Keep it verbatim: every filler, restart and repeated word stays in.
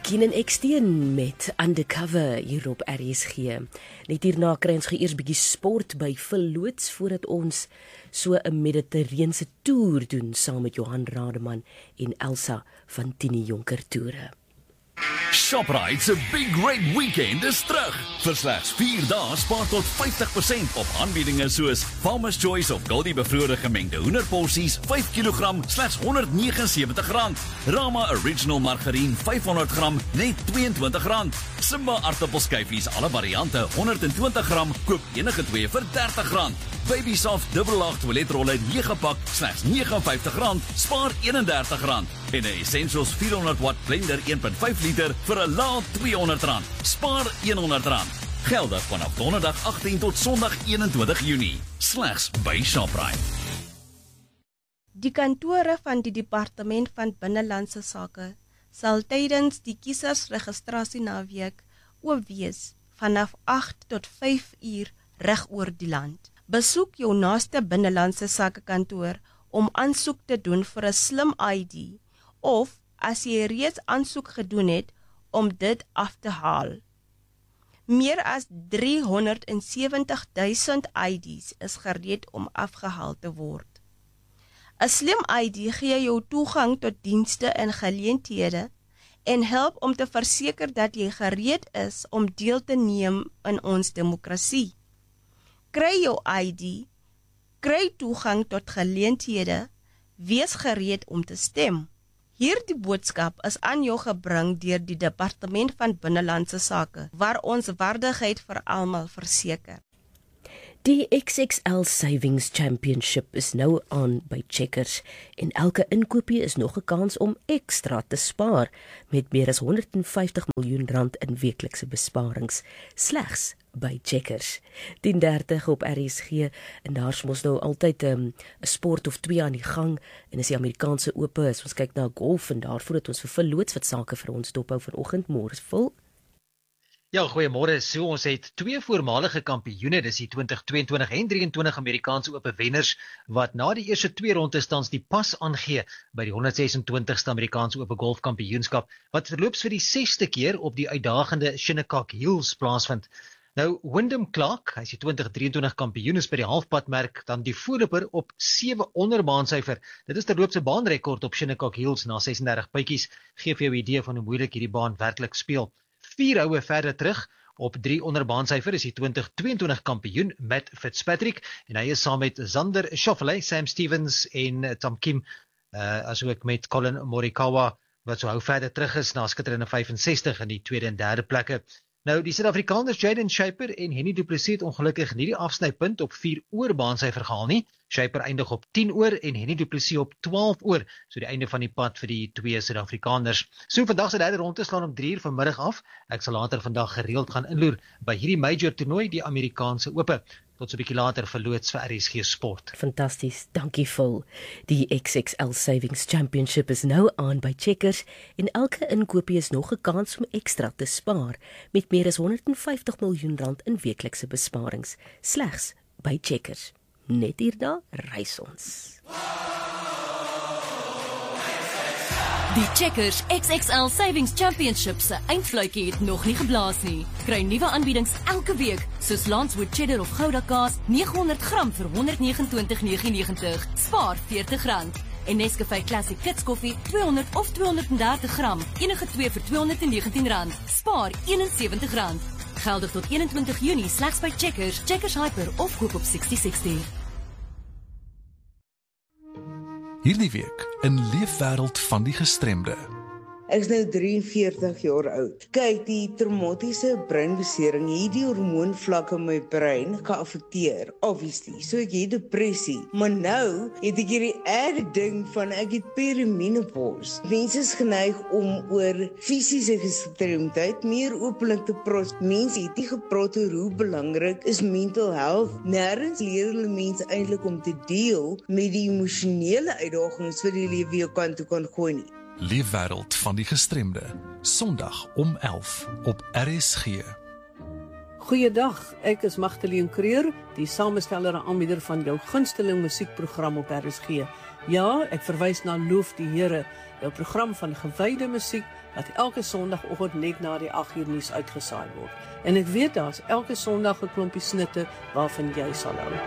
Keenan Eksteen met Undercover hier op R S G. Net hierna kry ons eers bietjie sport by Verloots voordat ons so 'n Mediterrane toer doen saam met Johan Rademan en Elsa van Tini Jonker Toere. Shoprite se Big Red Weekend is terug. Vir slegs vier dae spaar tot vyftig persent op aanbiedinge soos Farmer's Choice of Goldie bevroorde gemengde hoenderporsies vyf kilogram slegs honderd negenensewentig rand. Rama Original margarien vyfhonderd gram net tweeëntwintig rand. Simba aartappelskyfies alle variante honderd twintig gram koop enige twee vir dertig rand. Baby Soft dubbelaag toiletrolle nege pak slegs vyf en vyftig rand, spaar eenendertig rand. En 'n Essentials vierhonderd watt blender een komma vyf liter vir 'n lae tweehonderd rand, spaar honderd rand. Geldig vanaf donderdag agttien tot sonderdag eenentwintig Junie, slegs by Shoprite. Die kantore van die Departement van Binnelandse Sake sal tydens die kiesersregistrasie naweek oop wees vanaf agt tot vyf uur reg oor die land. Besoek jou naaste binnelandse sake kantoor om aansoek te doen vir 'n slim I D of as jy reeds aansoek gedoen het om dit af te haal. Meer as driehonderdsewentig duisend I Ds is gereed om afgehaal te word. 'n Slim I D gee jou toegang tot dienste en geleenthede en help om te verseker dat jy gereed is om deel te neem in ons demokrasie. Kry jou I D, kry toegang tot geleenthede, wees gereed om te stem. Hierdie boodskap is aan jou gebring deur die Departement van Binnelandse Sake, waar ons waardigheid vir almal verseker. Die X X L Savings Championship is nou aan by Checkers en elke inkoopie is nog 'n kans om ekstra te spaar met meer as honderd vyftig miljoen rand in weeklikse besparings slegs by Checkers. tien dertig op R S G en daar's mos nou altyd 'n um, sport of twee aan die gang en as die Amerikaanse Ope is, ons kyk na golf en daarvoor het ons vir Verloots wat sake vir ons dophou vanoggend môre vol. Ja, goeiemôre. So ons het twee voormalige kampioene, dis die twintig tweeëntwintig en drieëntwintig Amerikaanse Ope wenners wat na die eerste twee rondes tans die pas aangee by die honderd ses en twintigste Amerikaanse Ope golfkampioenskap wat verloops vir die sesde keer op die uitdagende Shinnecock Hills plaasvind. Nou, Wyndham Clark, hy is die twintig drieëntwintig kampioen, is by die halfpadmerk dan die voorloper op sewe onder baansyfer. Dit is terloops 'n baanrekord op Shinnecock Hills na ses en dertig bytjies. Gee vir jou 'n idee van hoe moeilik hierdie baan werklik speel. Vier houe verder terug, op drie onder baansyfer is die twintig tweeëntwintig kampioen Matt Fitzpatrick en hy is saam met Xander Schauffele, Sam Stevens en Tom Kim, uh, asook met Colin Morikawa wat so hou verder terug is na skitterende vyf en sestig in die tweede en derde plekke. Nou, die Suid-Afrikaners Jaden Shaper en Henny du Plessis het ongelukkig nie die afsnypunt op vier oor baansyfer gehaal nie. Shaper eindig op tien oor en Henny du Plessis op twaalf oor, so die einde van die pad vir die twee Suid-Afrikaners. So vandag se derde ronde slaan om drie uur vanmiddag af. Ek sal later vandag gereeld gaan inloer by hierdie major toernooi, die Amerikaanse Ope. Tot so 'n bietjie later Verloots vir R S G Sport. Fantasties, dankie Phil. Die X X L Savings Championship is nou aan by Checkers en elke inkopie is nog 'n kans om ekstra te spaar met meer as honderd vyftig miljoen rand in weeklikse besparings slegs by Checkers. Net hierna reis ons. Die Checkers X X L Savings Championship se eindfluitjie het nog nie geblaas nie. Kry nuwe aanbiedings elke week, soos Lancewood cheddar of Gouda kaas, negehonderd gram vir honderd vyf nege nege nege, spaar veertig rand. En Nescafé Classic Kids koffie, tweehonderd of tweehonderd dertig gram, enige twee vir tweehonderd negentien rand, spaar eenensewentig rand. Geldig tot eenentwintig Junie slegs by Checkers, Checkers Hyper of koop op sestig sestig. Hierdie week in Leefwêreld van die Gestremde. Ek is nou drie en veertig jaar oud. Kyk, die traumatiese breinbesering het die hormoonvlakke in my brein geaffekteer, obviously. So ek het depressie. Maar nou het ek hierdie erge ding van ek het perimenopause. Mense is geneig om oor fisiese gestremdheid meer openlik te praat. Mense het nie gepraat oor hoe belangrik is mental health. Nêrens leer hulle mense eintlik om te deel met die emosionele uitdagings wat die lewe jou kant toe kan gooi nie. Leefwêreld van die Gestremde, Sondag om elf op R S G. Goeiedag, ek is Magdalene Creer, die samesteller en aanbieder van jou gunsteling musiekprogram op R S G. Ja, ek verwys na Loof die Here, jou program van gewyde musiek wat elke Sondagoggend net na die agt uur nuus uitgesaai word. En ek weet daar's elke Sondag 'n klompie snitte waarvan jy sal hou.